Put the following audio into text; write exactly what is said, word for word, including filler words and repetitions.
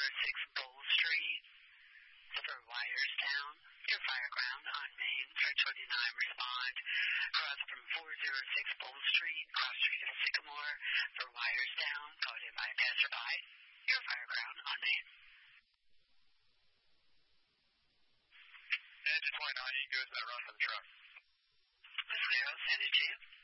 six Bull Street for wires down. Your fire ground on Main, three twenty-nine respond. Cross from four oh six Bull Street, cross street of Sycamore for wires down, called in by a passerby. Your fire ground on Main. Engine twenty-nine, you can go to that run for the truck. Zero, send it to you.